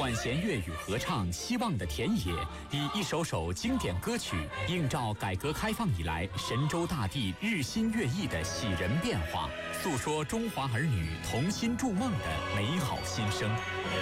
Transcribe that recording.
管弦乐与合唱《希望的田野》，以一首首经典歌曲映照改革开放以来神州大地日新月异的喜人变化，诉说中华儿女同心筑梦的美好心声。